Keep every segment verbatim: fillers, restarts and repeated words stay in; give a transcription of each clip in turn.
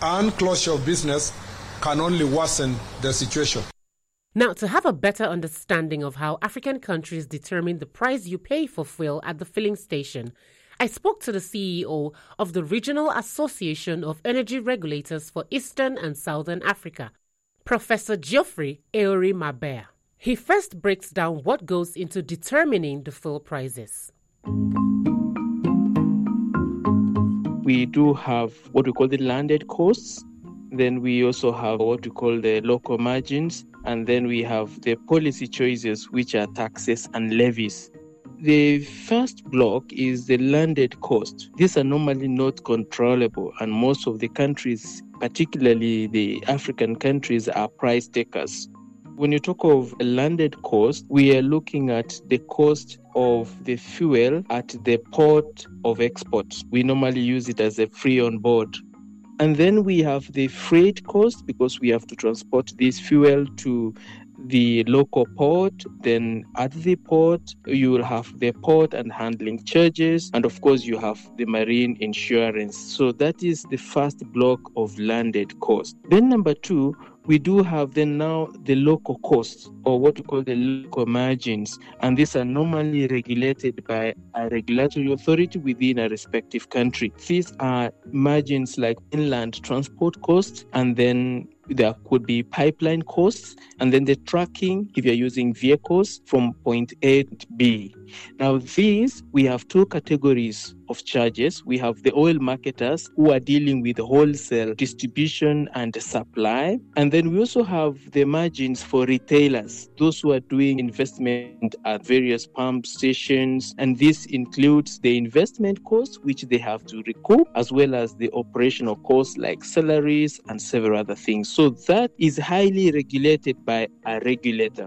and closure of business can only worsen the situation. Now, to have a better understanding of how African countries determine the price you pay for fuel at the filling station, I spoke to the C E O of the Regional Association of Energy Regulators for Eastern and Southern Africa, Professor Geoffrey Aori Mabea. He first breaks down what goes into determining the fuel prices. We do have what we call the landed costs. Then we also have what we call the local margins. And then we have the policy choices, which are taxes and levies. The first block is the landed cost. These are normally not controllable, and most of the countries, particularly the African countries, are price takers. When you talk of landed cost, we are looking at the cost of the fuel at the port of export. We normally use it as a free on board. And then we have the freight cost, because we have to transport this fuel to the local port. Then at the port, you will have the port and handling charges. And of course, you have the marine insurance. So that is the first block of landed cost. Then number two, we do have then now the local costs, or what we call the local margins. And these are normally regulated by a regulatory authority within a respective country. These are margins like inland transport costs, and then there could be pipeline costs, and then the tracking if you're using vehicles from point A to B. Now, these, we have two categories of charges. We have the oil marketers who are dealing with wholesale distribution and supply. And then we also have the margins for retailers, those who are doing investment at various pump stations. And this includes the investment costs, which they have to recoup, as well as the operational costs like salaries and several other things. So that is highly regulated by a regulator.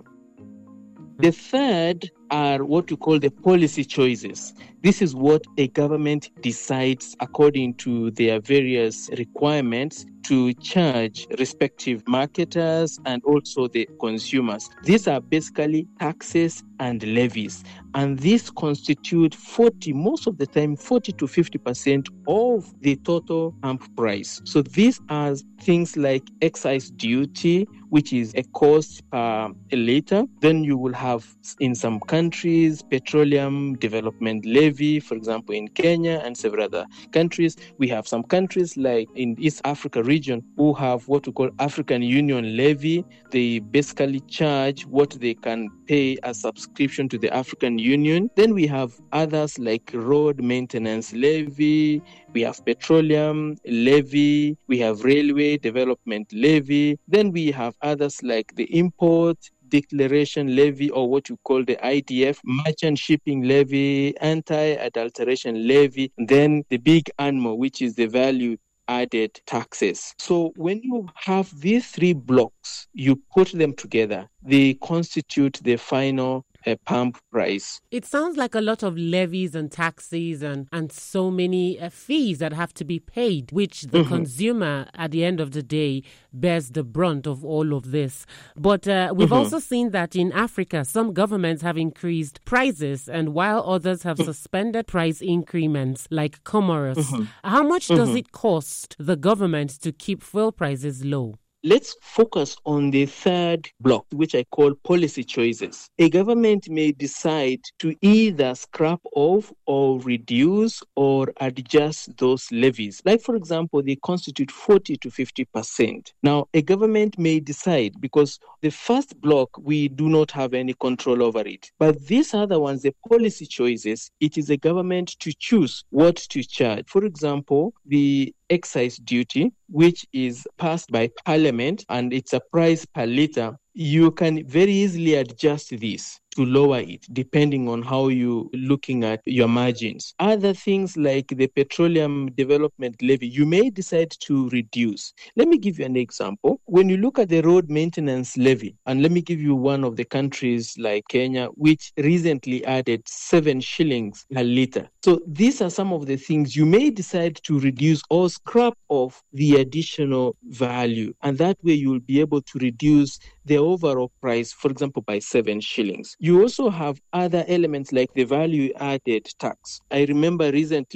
The third are what we call the policy choices. This is what a government decides according to their various requirements to charge respective marketers and also the consumers. These are basically taxes and levies. And these constitute forty, most of the time, forty to fifty percent of the total pump price. So these are things like excise duty, which is a cost per liter. Then you will have, in some countries, petroleum development levy, for example, in Kenya and several other countries. We have some countries like in East Africa region who have what we call African Union levy. They basically charge what they can pay as subscription to the African Union. Then we have others like road maintenance levy, we have petroleum levy, we have railway development levy. Then we have others like the import declaration levy, or what you call the I D F, merchant shipping levy, anti-adulteration levy, then the big animal, which is the value added taxes. So when you have these three blocks, you put them together, they constitute the final a pump price. It sounds like a lot of levies and taxes and, and so many uh, fees that have to be paid, which the mm-hmm. consumer at the end of the day bears the brunt of all of this. But uh, we've mm-hmm. also seen that in Africa, some governments have increased prices, and while others have mm-hmm. suspended price increments, like Comoros. Mm-hmm. How much mm-hmm. does it cost the government to keep fuel prices low? Let's focus on the third block, which I call policy choices. A government may decide to either scrap off or reduce or adjust those levies. Like, for example, they constitute forty to fifty percent. Now, a government may decide, because the first block, we do not have any control over it. But these other ones, the policy choices, it is a government to choose what to charge. For example, the excise duty, which is passed by Parliament, and it's a price per litre. You can very easily adjust this to lower it, depending on how you're looking at your margins. Other things like the petroleum development levy, you may decide to reduce. Let me give you an example. When you look at the road maintenance levy, and let me give you one of the countries like Kenya, which recently added seven shillings a litre. So these are some of the things you may decide to reduce or scrap off the additional value. And that way you'll be able to reduce the overall price, for example, by seven shillings. You also have other elements like the value added tax. I remember recently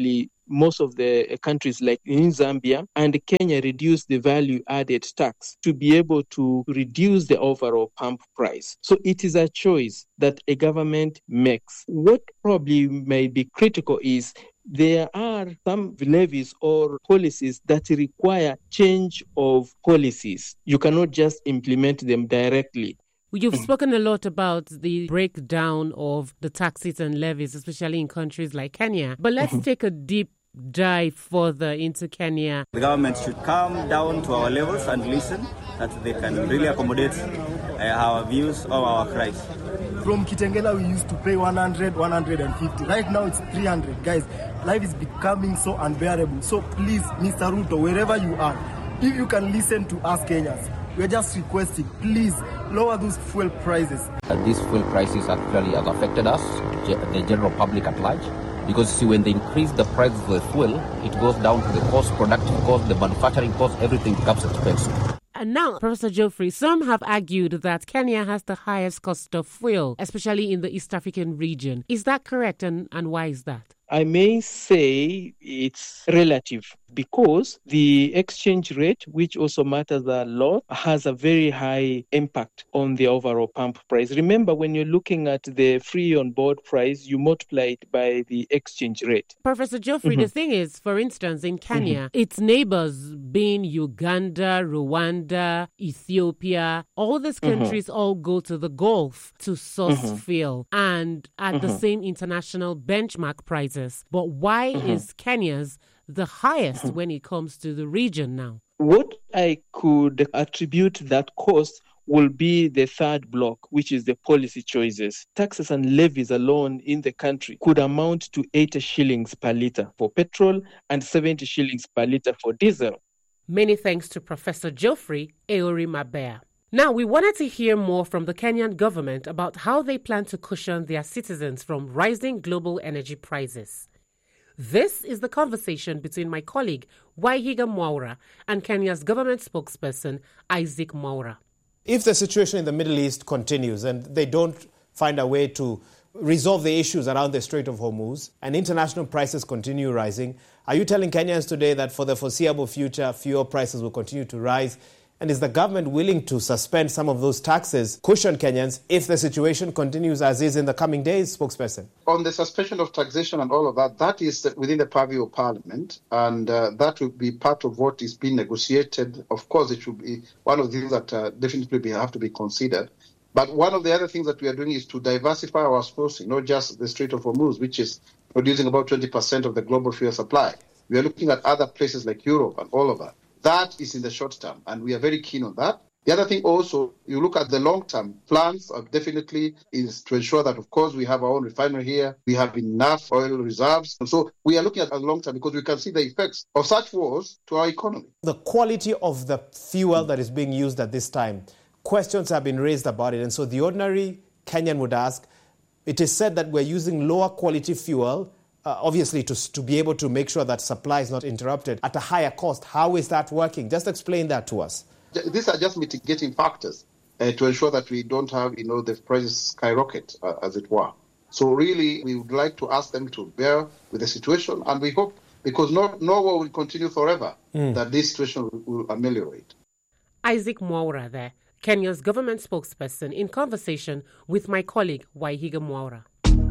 most of the countries like in Zambia, and Kenya reduced the value added tax to be able to reduce the overall pump price. So it is a choice that a government makes. What probably may be critical is there are some levies or policies that require change of policies. You cannot just implement them directly. You've spoken a lot about the breakdown of the taxes and levies, especially in countries like Kenya. But let's mm-hmm. take a deep dive further into Kenya. The government should come down to our levels and listen, that they can really accommodate uh, our views or our cries. From Kitengela, we used to pay one hundred, one hundred fifty. Right now, it's three hundred. Guys, life is becoming so unbearable. So please, Mister Ruto, wherever you are, if you can listen to us Kenyans, we're just requesting, please lower those fuel prices. Uh, these fuel prices actually have affected us, the general public at large, because see, when they increase the price of the fuel, it goes down to the cost, productive cost, the manufacturing cost, everything becomes expensive. And now, Professor Geoffrey, some have argued that Kenya has the highest cost of fuel, especially in the East African region. Is that correct, and, and why is that? I may say it's relative because the exchange rate, which also matters a lot, has a very high impact on the overall pump price. Remember, when you're looking at the free on board price, you multiply it by the exchange rate. Professor Geoffrey, mm-hmm. the thing is, for instance, in Kenya, mm-hmm. its neighbors being Uganda, Rwanda, Ethiopia, all these countries mm-hmm. all go to the Gulf to source mm-hmm. fuel and at mm-hmm. the same international benchmark prices. But why mm-hmm. is Kenya's the highest mm-hmm. when it comes to the region now? What I could attribute that cost will be the third block, which is the policy choices. Taxes and levies alone in the country could amount to eighty shillings per litre for petrol and seventy shillings per litre for diesel. Many thanks to Professor Geoffrey Eori Mabea. Now, we wanted to hear more from the Kenyan government about how they plan to cushion their citizens from rising global energy prices. This is the conversation between my colleague, Waihiga Mwaura, and Kenya's government spokesperson, Isaac Mwaura. If the situation in the Middle East continues and they don't find a way to resolve the issues around the Strait of Hormuz and international prices continue rising, are you telling Kenyans today that for the foreseeable future, fuel prices will continue to rise? And is the government willing to suspend some of those taxes, cushion Kenyans, if the situation continues as is in the coming days, spokesperson? On the suspension of taxation and all of that, that is within the purview of Parliament, and uh, that will be part of what is being negotiated. Of course, it should be one of the things that uh, definitely be, have to be considered. But one of the other things that we are doing is to diversify our sourcing, not just the Strait of Hormuz, which is producing about twenty percent of the global fuel supply. We are looking at other places like Europe and all of that. That is in the short term, and we are very keen on that. The other thing also, you look at the long-term plans, uh, definitely is to ensure that, of course, we have our own refinery here. We have enough oil reserves. And so we are looking at the long term because we can see the effects of such wars to our economy. The quality of the fuel that is being used at this time, questions have been raised about it. And so the ordinary Kenyan would ask, it is said that we're using lower quality fuel, Uh, obviously, to, to be able to make sure that supply is not interrupted at a higher cost. How is that working? Just explain that to us. These are just mitigating factors uh, to ensure that we don't have, you know, the prices skyrocket, uh, as it were. So really, we would like to ask them to bear with the situation, and we hope, because no, no war will continue forever, mm. that this situation will, will ameliorate. Isaac Mwaura there, Kenya's government spokesperson, in conversation with my colleague, Waihiga Mwaura.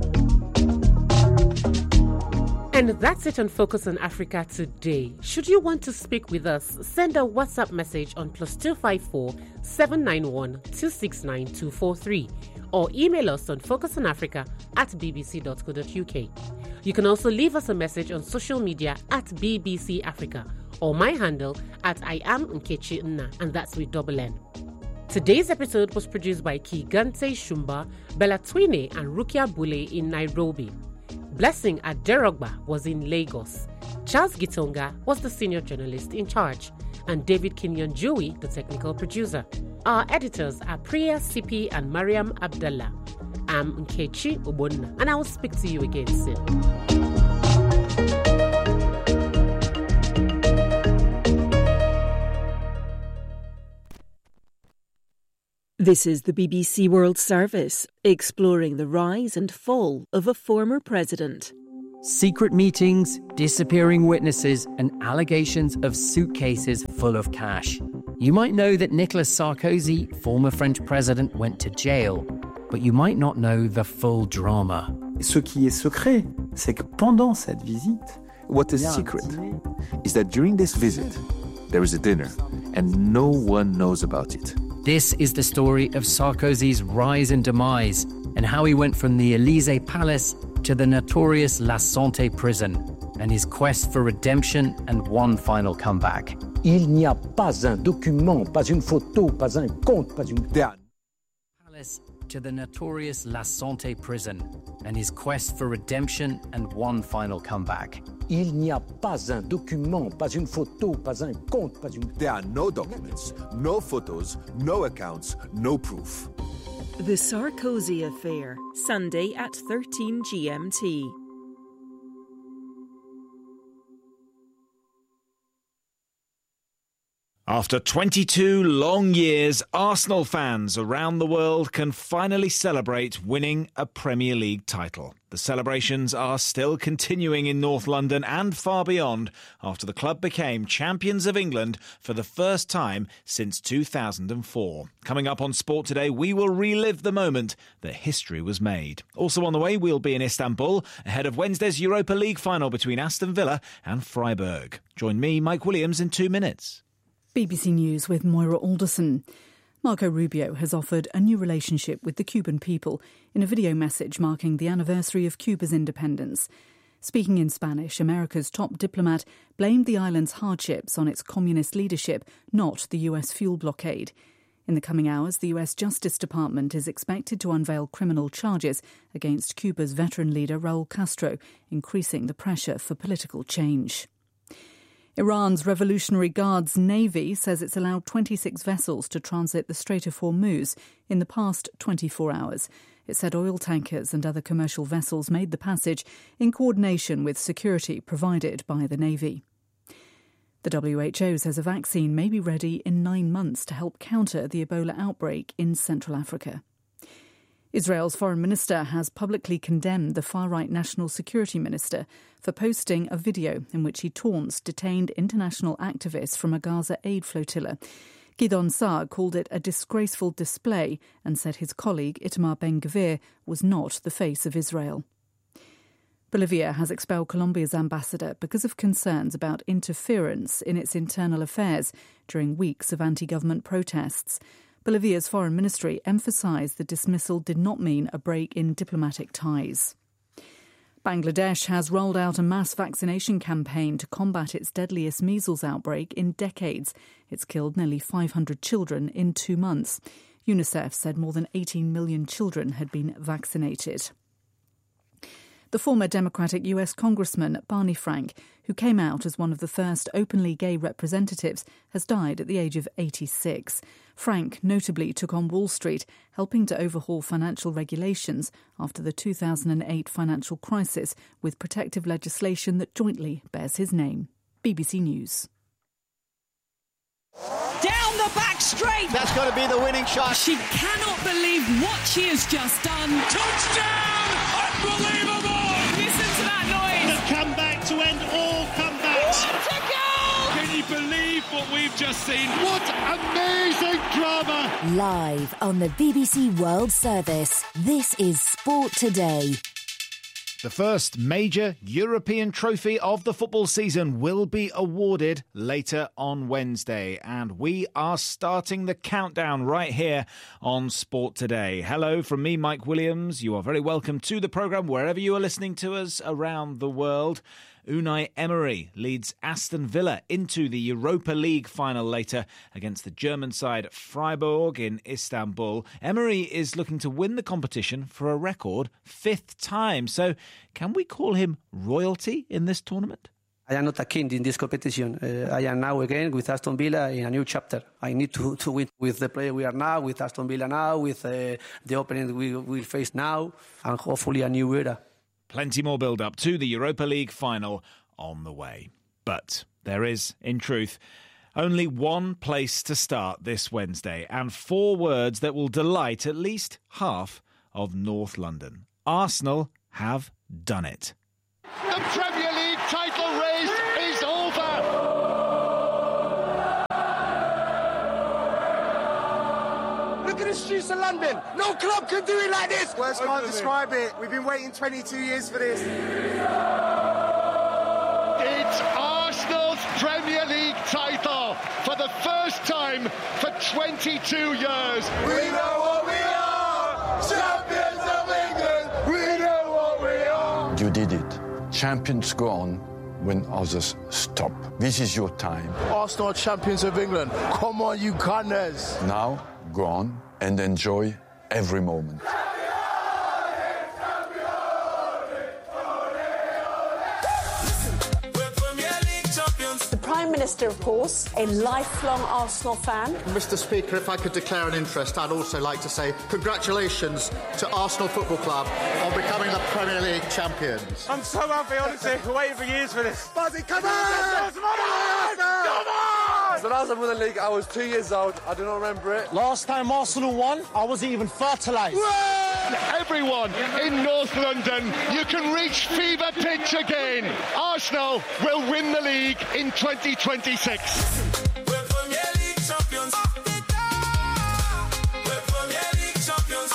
And that's it on Focus on Africa today. Should you want to speak with us, send a WhatsApp message on plus two five four, seven nine one, two six nine, two four three or email us on focusonafrica at b b c dot co dot u k. You can also leave us a message on social media at B B C Africa or my handle at I am Nkechi Nna, and that's with double N. Today's episode was produced by Kigante Shumba, Bella Twine and Rukia Bule in Nairobi. Blessing Aderogba was in Lagos. Charles Gitonga was the senior journalist in charge, and David Kinyon-Jui, the technical producer. Our editors are Priya Sipi and Mariam Abdallah. I'm Nkechi Ubonna, and I will speak to you again soon. This is the B B C World Service, exploring the rise and fall of a former president. Secret meetings, disappearing witnesses, and allegations of suitcases full of cash. You might know that Nicolas Sarkozy, former French president, went to jail, but you might not know the full drama. Ce qui est secret, c'est que pendant cette visite, what is secret is that during this visit, there is a dinner, and no one knows about it. This is the story of Sarkozy's rise and demise, and how he went from the Élysée Palace to the notorious La Santé prison, and his quest for redemption and one final comeback. Il n'y a pas un document, pas une photo, pas un compte, pas une... Palace to the notorious La Santé prison, and his quest for redemption and one final comeback. Il n'y a pas un document, pas une photo, pas un compte, pas une... There are no documents, no photos, no accounts, no proof. The Sarkozy Affair, Sunday at thirteen G M T. After twenty-two long years, Arsenal fans around the world can finally celebrate winning a Premier League title. The celebrations are still continuing in North London and far beyond after the club became champions of England for the first time since two thousand four. Coming up on Sport Today, we will relive the moment that history was made. Also on the way, we'll be in Istanbul ahead of Wednesday's Europa League final between Aston Villa and Freiburg. Join me, Mike Williams, in two minutes. B B C News with Moira Alderson. Marco Rubio has offered a new relationship with the Cuban people in a video message marking the anniversary of Cuba's independence. Speaking in Spanish, America's top diplomat blamed the island's hardships on its communist leadership, not the U S fuel blockade. In the coming hours, the U S Justice Department is expected to unveil criminal charges against Cuba's veteran leader Raul Castro, increasing the pressure for political change. Iran's Revolutionary Guards Navy says it's allowed twenty-six vessels to transit the Strait of Hormuz in the past twenty-four hours. It said oil tankers and other commercial vessels made the passage in coordination with security provided by the Navy. The W H O says a vaccine may be ready in nine months to help counter the Ebola outbreak in Central Africa. Israel's foreign minister has publicly condemned the far-right national security minister for posting a video in which he taunts detained international activists from a Gaza aid flotilla. Gideon Saar called it a disgraceful display and said his colleague Itamar Ben-Gvir was not the face of Israel. Bolivia has expelled Colombia's ambassador because of concerns about interference in its internal affairs during weeks of anti-government protests. Bolivia's foreign ministry emphasised the dismissal did not mean a break in diplomatic ties. Bangladesh has rolled out a mass vaccination campaign to combat its deadliest measles outbreak in decades. It's killed nearly five hundred children in two months. UNICEF said more than eighteen million children had been vaccinated. The former Democratic U S Congressman Barney Frank, who came out as one of the first openly gay representatives, has died at the age of eighty-six. Frank notably took on Wall Street, helping to overhaul financial regulations after the two thousand eight financial crisis with protective legislation that jointly bears his name. B B C News. Down the back straight. That's got to be the winning shot. She cannot believe what she has just done. Touchdown! Unbelievable! Listen to that noise. The comeback to end all comebacks. What a goal! Can you believe what we've just seen? What amazing drama! Live on the B B C World Service, this is Sport Today. The first major European trophy of the football season will be awarded later on Wednesday, and we are starting the countdown right here on Sport Today. Hello from me, Mike Williams. You are very welcome to the programme wherever you are listening to us around the world. Unai Emery leads Aston Villa into the Europa League final later against the German side Freiburg in Istanbul. Emery is looking to win the competition for a record fifth time. So can we call him royalty in this tournament? I am not a king in this competition. Uh, I am now again with Aston Villa in a new chapter. I need to, to win with the player we are now, with Aston Villa now, with uh, the opponent we will face now, and hopefully a new era. Plenty more build-up to the Europa League final on the way. But there is, in truth, only one place to start this Wednesday, and four words that will delight at least half of North London. Arsenal have done it. The Premier League title race is over. Look at the streets of London. No club can do it like this. Words can't describe it. We've been waiting twenty-two years for this. It's Arsenal's Premier League title for the first time for twenty-two years. We know what we are. Champions of England. We know what we are. You did it. Champions go on when others stop. This is your time. Arsenal champions of England. Come on, you gunners. Now, go on and enjoy every moment. The Prime Minister, of course, a lifelong Arsenal fan. Mister Speaker, if I could declare an interest, I'd also like to say congratulations to Arsenal Football Club on becoming the Premier League champions. I'm so happy, honestly. We're waiting for years for this. Buzzy, come on! Come on! Come on! The last time we won the league, I was two years old. I do not remember it. Last time Arsenal won, I wasn't even fertilised. Everyone in North London, you can reach fever pitch again. Arsenal will win the league in twenty twenty-six. We're Premier League champions. We're Premier League champions.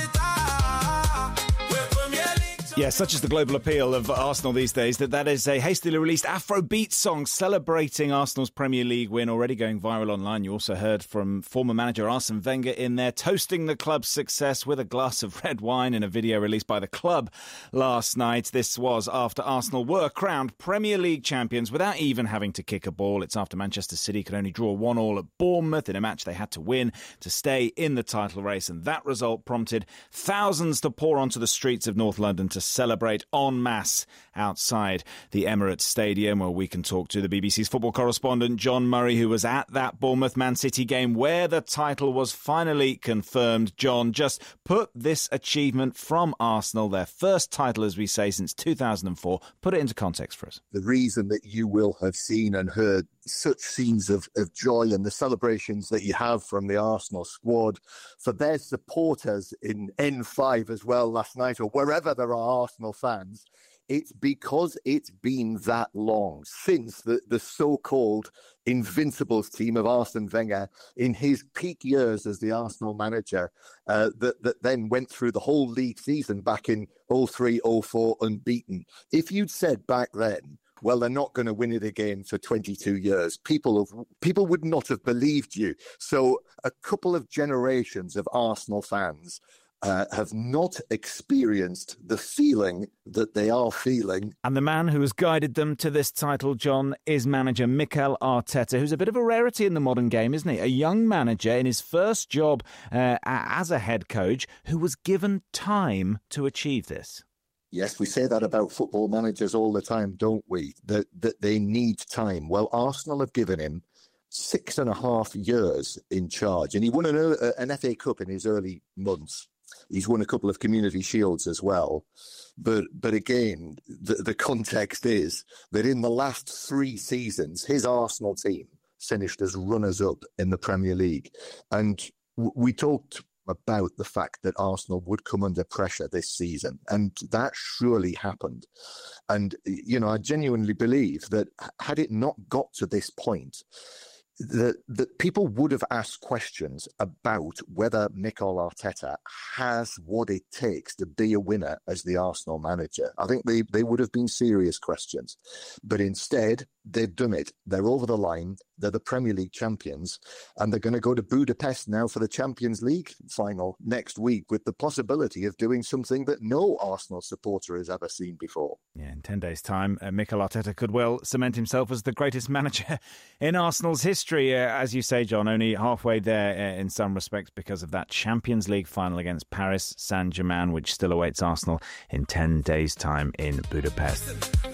Yeah, such is the global appeal of Arsenal these days that that is a hastily released Afrobeat song celebrating Arsenal's Premier League win, already going viral online. You also heard from former manager Arsene Wenger in there, toasting the club's success with a glass of red wine in a video released by the club last night. This was after Arsenal were crowned Premier League champions without even having to kick a ball. It's after Manchester City could only draw one all at Bournemouth in a match they had to win to stay in the title race, and that result prompted thousands to pour onto the streets of North London to celebrate en masse outside the Emirates Stadium, where we can talk to the B B C's football correspondent John Murray, who was at that Bournemouth-Man City game where the title was finally confirmed. John, just put this achievement from Arsenal, their first title, as we say, since two thousand four, put it into context for us. The reason that you will have seen and heard such scenes of, of joy and the celebrations that you have from the Arsenal squad, for their supporters in N five as well last night, or wherever there are Arsenal fans, it's because it's been that long since the, the so-called Invincibles team of Arsene Wenger in his peak years as the Arsenal manager uh, that, that then went through the whole league season back in oh three oh four unbeaten. If you'd said back then, well, they're not going to win it again for twenty-two years, people have, people would not have believed you. So a couple of generations of Arsenal fans Uh, have not experienced the feeling that they are feeling. And the man who has guided them to this title, John, is manager Mikel Arteta, who's a bit of a rarity in the modern game, isn't he? A young manager in his first job uh, as a head coach who was given time to achieve this. Yes, we say that about football managers all the time, don't we? That, that they need time. Well, Arsenal have given him six and a half years in charge, and he won an, an F A Cup in his early months. He's won a couple of Community Shields as well. But but again, the, the context is that in the last three seasons, his Arsenal team finished as runners-up in the Premier League. And w- we talked about the fact that Arsenal would come under pressure this season, and that surely happened. And, you know, I genuinely believe that had it not got to this point, that that people would have asked questions about whether Mikel Arteta has what it takes to be a winner as the Arsenal manager. I think they, they would have been serious questions. But instead, they've done it. They're over the line. They're the Premier League champions. And they're going to go to Budapest now for the Champions League final next week, with the possibility of doing something that no Arsenal supporter has ever seen before. Yeah, in ten days' time, uh, Mikel Arteta could well cement himself as the greatest manager in Arsenal's history. Uh, as you say, John, only halfway there uh, in some respects because of that Champions League final against Paris Saint-Germain, which still awaits Arsenal in ten days' time in Budapest.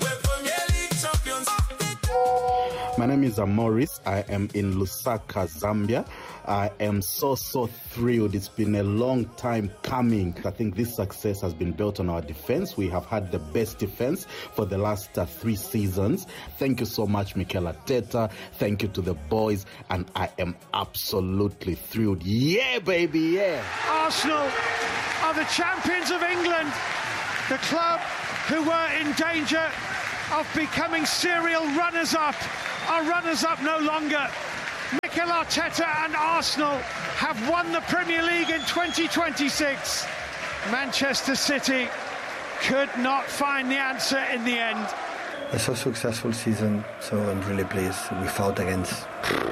My name is Maurice. I am in Lusaka, Zambia. I am so, so thrilled. It's been a long time coming. I think this success has been built on our defense. We have had the best defense for the last uh, three seasons. Thank you so much, Mikel Arteta. Thank you to the boys. And I am absolutely thrilled. Yeah, baby, yeah. Arsenal are the champions of England. The club who were in danger of becoming serial runners-up, are runners-up no longer. Mikel Arteta and Arsenal have won the Premier League in twenty twenty-six. Manchester City could not find the answer in the end. It's a successful season, so I'm really pleased. We fought against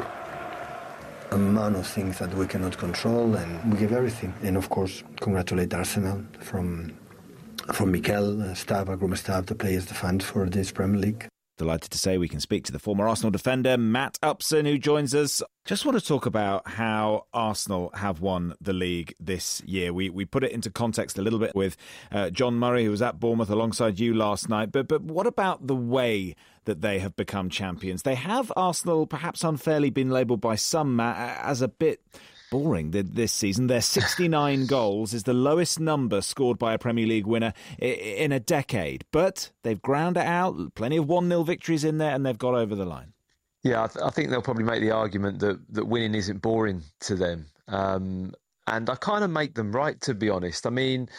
a amount of things that we cannot control, and we give everything. And of course, congratulate Arsenal from from Mikel, staff, our group staff, the players, the fans for this Premier League. Delighted to say we can speak to the former Arsenal defender, Matt Upson, who joins us. Just want to talk about how Arsenal have won the league this year. We we put it into context a little bit with uh, John Murray, who was at Bournemouth alongside you last night. But but what about the way that they have become champions? They have, Arsenal, perhaps unfairly been labelled by some, Matt, as a bit boring this season. Their sixty-nine goals is the lowest number scored by a Premier League winner in a decade. But they've ground it out, plenty of one nil victories in there, and they've got over the line. Yeah, I, th- I think they'll probably make the argument that, that winning isn't boring to them. Um, and I kind of make them right, to be honest. I mean,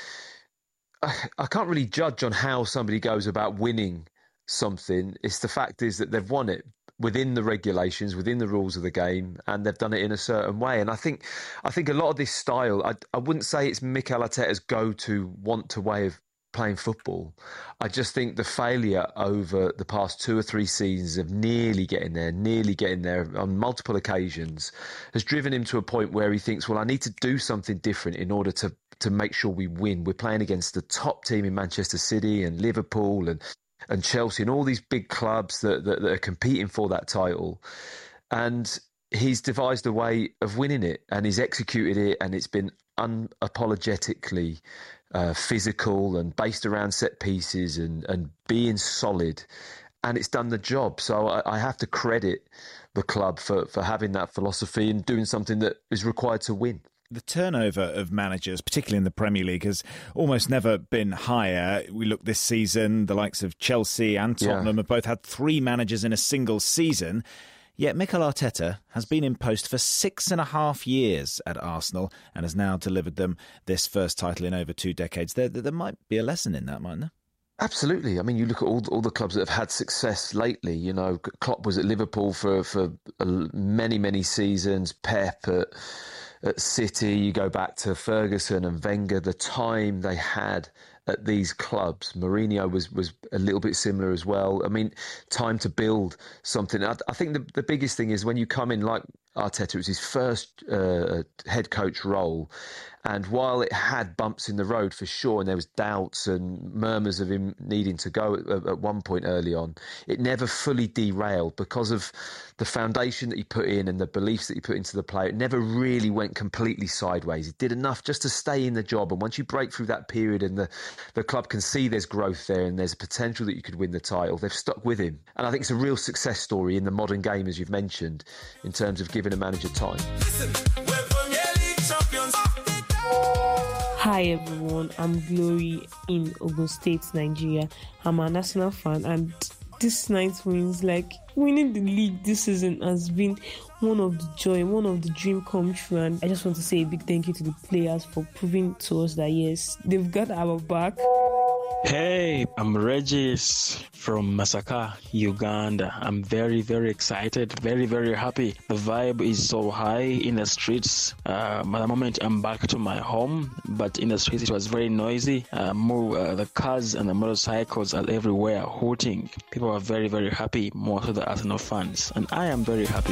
I, I can't really judge on how somebody goes about winning something. It's the fact is that they've won it within the regulations, within the rules of the game, and they've done it in a certain way. And I think I think a lot of this style, I, I wouldn't say it's Mikel Arteta's go-to, want-to way of playing football. I just think the failure over the past two or three seasons of nearly getting there, nearly getting there on multiple occasions, has driven him to a point where he thinks, well, I need to do something different in order to, to make sure we win. We're playing against the top team in Manchester City and Liverpool and and Chelsea and all these big clubs that, that, that are competing for that title. And he's devised a way of winning it, and he's executed it, and it's been unapologetically uh, physical and based around set pieces and, and being solid. And it's done the job. So I, I have to credit the club for, for having that philosophy and doing something that is required to win. The turnover of managers, particularly in the Premier League, has almost never been higher. We look this season, the likes of Chelsea and Tottenham yeah. have both had three managers in a single season. Yet Mikel Arteta has been in post for six and a half years at Arsenal and has now delivered them this first title in over two decades. There, there might be a lesson in that, mightn't there? Absolutely. I mean, you look at all all the clubs that have had success lately. You know, Klopp was at Liverpool for, for many, many seasons. Pep at, at City. You go back to Ferguson and Wenger, the time they had at these clubs. Mourinho was, was a little bit similar as well. I mean, time to build something. I, I think the, the biggest thing is when you come in like Arteta, it was his first uh, head coach role. And while it had bumps in the road for sure, and there was doubts and murmurs of him needing to go at, at one point early on, it never fully derailed because of the foundation that he put in and the beliefs that he put into the player. It never really went completely sideways. It did enough just to stay in the job. And once you break through that period and the, the club can see there's growth there and there's a potential that you could win the title, they've stuck with him. And I think it's a real success story in the modern game, as you've mentioned, in terms of giving a manager time. Listen, we're Premier League champions. Hi everyone, I'm Glory in Ogun State, Nigeria. I'm an Arsenal fan, and this night's wins, like winning the league this season, has been one of the joy, one of the dream come true. And I just want to say a big thank you to the players for proving to us that yes, they've got our back. Hey, I'm Regis from Masaka, Uganda. I'm very, very excited, very, very happy. The vibe is so high in the streets. Uh, at the moment, I'm back to my home, but in the streets, it was very noisy. Uh, more, uh, the cars and the motorcycles are everywhere, hooting. People are very, very happy, most of the Arsenal fans, and I am very happy.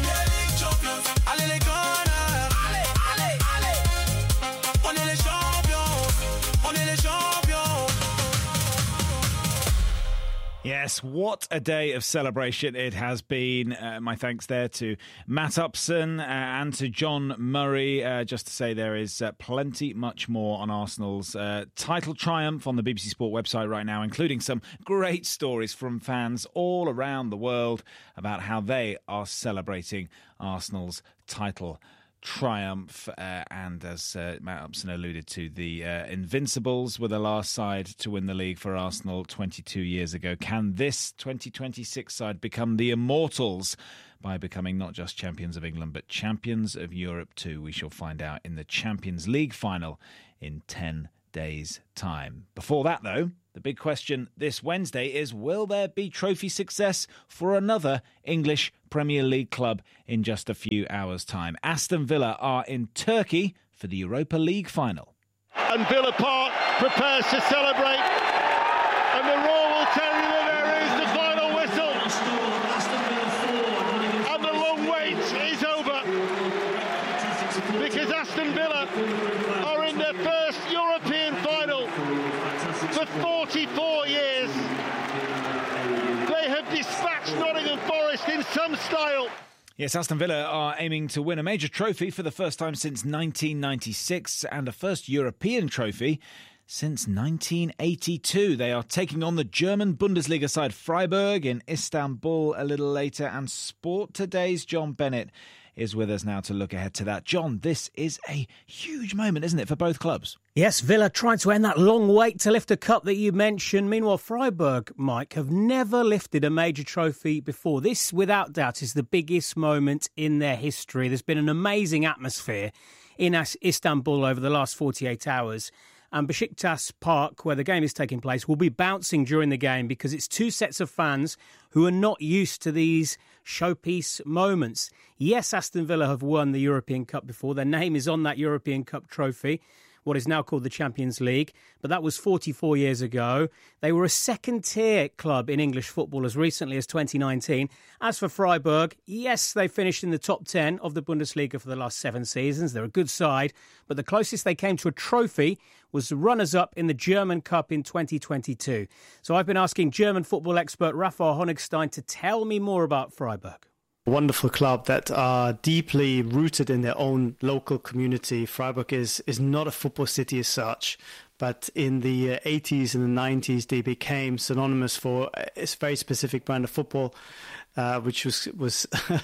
Yes, what a day of celebration it has been. Uh, my thanks there to Matt Upson uh, and to John Murray. Uh, just to say there is uh, plenty much more on Arsenal's uh, title triumph on the B B C Sport website right now, including some great stories from fans all around the world about how they are celebrating Arsenal's title triumph. Uh, and as uh, Matt Upson alluded to, the uh, Invincibles were the last side to win the league for Arsenal twenty-two years ago. Can this twenty twenty-six side become the Immortals by becoming not just champions of England but champions of Europe too? We shall find out in the Champions League final in ten days' time. Before that, though, The big question this Wednesday is, will there be trophy success for another English Premier League club in just a few hours' time? Aston Villa are in Turkey for the Europa League final. And Villa Park prepares to celebrate. And the roar will tell you that there is the final whistle. And the long wait is over. Because Aston Villa are in their first European final for forty-four years. They have dispatched Nottingham Forest in some style. Yes, Aston Villa are aiming to win a major trophy for the first time since nineteen ninety-six and a first European trophy since nineteen eighty-two. They are taking on the German Bundesliga side Freiburg in Istanbul a little later, and Sport Today's John Bennett is with us now to look ahead to that. John, this is a huge moment, isn't it, for both clubs? Yes, Villa trying to end that long wait to lift a cup that you mentioned. Meanwhile, Freiburg, Mike, have never lifted a major trophy before. This, without doubt, is the biggest moment in their history. There's been an amazing atmosphere in Istanbul over the last forty-eight hours. And Besiktas Park, where the game is taking place, will be bouncing during the game because it's two sets of fans who are not used to these showpiece moments. Yes, Aston Villa have won the European Cup before. Their name is on that European Cup trophy, what is now called the Champions League, but that was forty-four years ago. They were a second-tier club in English football as recently as twenty nineteen. As for Freiburg, yes, they finished in the top ten of the Bundesliga for the last seven seasons. They're a good side, but the closest they came to a trophy was the runners-up in the German Cup in twenty twenty-two. So I've been asking German football expert Raphael Honigstein to tell me more about Freiburg. Wonderful club that are deeply rooted in their own local community. Freiburg is, is not a football city as such, but in the eighties and the nineties they became synonymous for a very specific brand of football, uh, which was was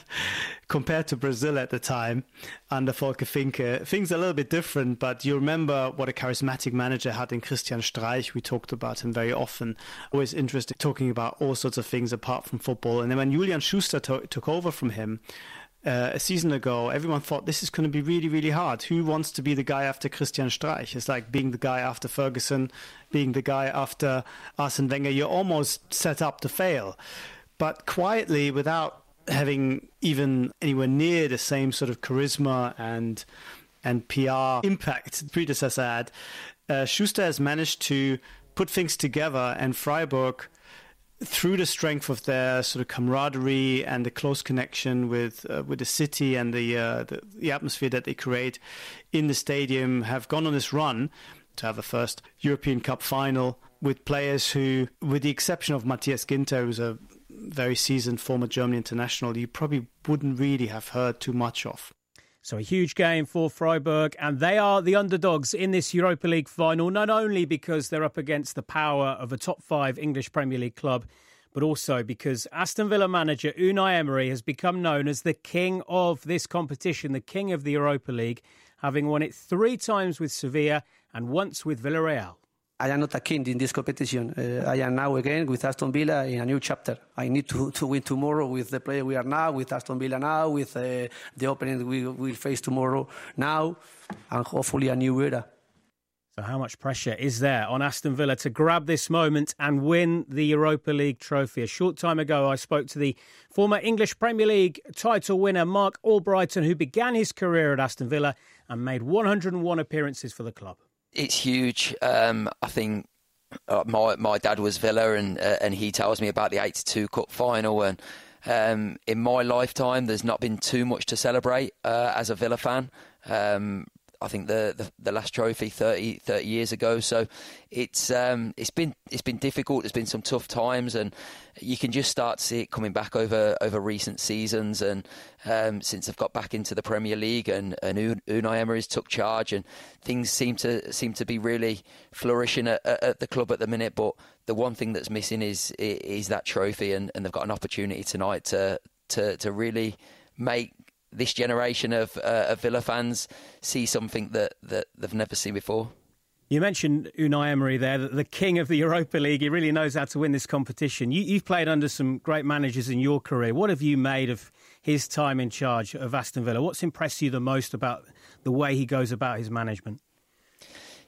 compared to Brazil at the time under Volker Finke. Things are a little bit different, but you remember what a charismatic manager had in Christian Streich. We talked about him very often. Always interested talking about all sorts of things apart from football. And then when Julian Schuster to- took over from him uh, a season ago, everyone thought this is going to be really, really hard. Who wants to be the guy after Christian Streich? It's like being the guy after Ferguson, being the guy after Arsene Wenger. You're almost set up to fail. But quietly, without having even anywhere near the same sort of charisma and and P R impact the predecessor had, uh, Schuster has managed to put things together, and Freiburg, through the strength of their sort of camaraderie and the close connection with uh, with the city and the, uh, the the atmosphere that they create in the stadium, have gone on this run to have a first European Cup final with players who, with the exception of Matthias Ginter, who's a very seasoned former German international, you probably wouldn't really have heard too much of. So a huge game for Freiburg, and they are the underdogs in this Europa League final, not only because they're up against the power of a top five English Premier League club, but also because Aston Villa manager Unai Emery has become known as the king of this competition, the king of the Europa League, having won it three times with Sevilla and once with Villarreal. I am not a king in this competition. Uh, I am now again with Aston Villa in a new chapter. I need to, to win tomorrow with the player we are now, with Aston Villa now, with uh, the opponent we will face tomorrow now, and hopefully a new era. So how much pressure is there on Aston Villa to grab this moment and win the Europa League trophy? A short time ago, I spoke to the former English Premier League title winner, Mark Albrighton, who began his career at Aston Villa and made one hundred and one appearances for the club. It's huge. Um, I think uh, my my dad was Villa, and uh, and he tells me about the eighty-two Cup final. And um, in my lifetime, there's not been too much to celebrate uh, as a Villa fan. Um, I think the, the the last trophy thirty, thirty years ago. So it's um, it's been it's been difficult. There's been some tough times, and you can just start to see it coming back over, over recent seasons. And um, since they've got back into the Premier League, and, and Unai Emery's took charge, and things seem to seem to be really flourishing at, at the club at the minute. But the one thing that's missing is is that trophy, and, and they've got an opportunity tonight to to to really make this generation of, uh, of Villa fans see something that, that they've never seen before. You mentioned Unai Emery there, the king of the Europa League. He really knows how to win this competition. You, you've played under some great managers in your career. What have you made of his time in charge of Aston Villa? What's impressed you the most about the way he goes about his management?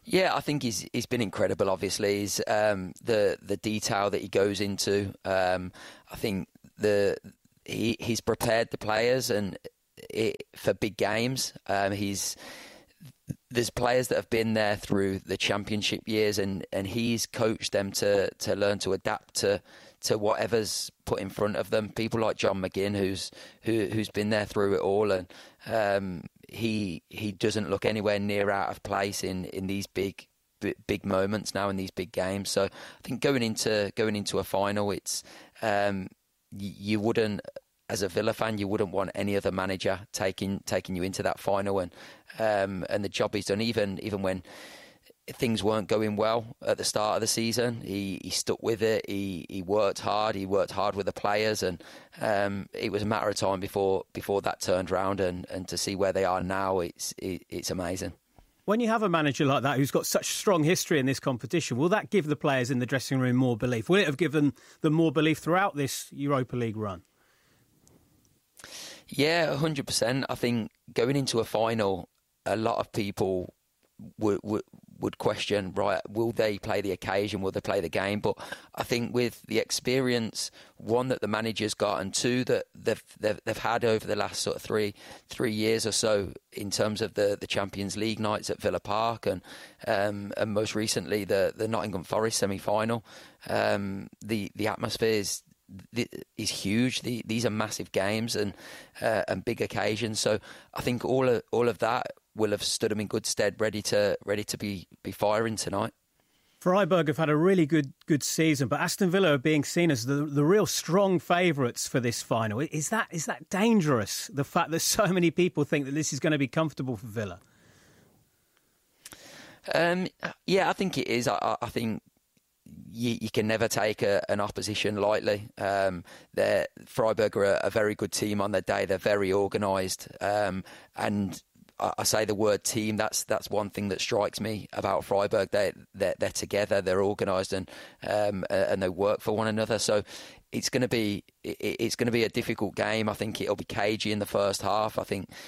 Yeah, I think he's he's been incredible. Obviously, he's, um, the the detail that he goes into. Um, I think the he he's prepared the players and it, for big games. Um, he's there's players that have been there through the championship years, and, and he's coached them to to learn to adapt to to whatever's put in front of them. People like John McGinn, who's who who's been there through it all, and um, he he doesn't look anywhere near out of place in, in these big big moments now in these big games. So I think going into going into a final, it's um, you, you wouldn't. As a Villa fan, you wouldn't want any other manager taking taking you into that final, and um, and the job he's done. Even even when things weren't going well at the start of the season, he, he stuck with it. He he worked hard. He worked hard with the players, and um, it was a matter of time before before that turned round. And, and to see where they are now, it's it, it's amazing. When you have a manager like that who's got such strong history in this competition, will that give the players in the dressing room more belief? Will it have given them more belief throughout this Europa League run? Yeah, one hundred percent. I think going into a final, a lot of people would, would would question, right, will they play the occasion, will they play the game? But I think with the experience, one, that the manager's got, and two, that they've they've, they've had over the last sort of three three years or so in terms of the, the Champions League nights at Villa Park, and um, and most recently the, the Nottingham Forest semi-final, um, the, the atmosphere is is huge. The, these are massive games and uh, and big occasions. So I think all of all of that will have stood them in good stead, ready to ready to be, be firing tonight. Freiburg have had a really good good season, but Aston Villa are being seen as the the real strong favourites for this final. Is that is that dangerous? The fact that so many people think that this is going to be comfortable for Villa. Um, yeah, I think it is. I, I think. You, you can never take a, an opposition lightly. Um, Freiburg are a, a very good team on their day. They're very organised. Um, and I, I say the word team, that's that's one thing that strikes me about Freiburg. They, they're, they're together, they're organised, and um, and they work for one another. So it's going to be it, it's going to be a difficult game. I think it'll be cagey in the first half. I think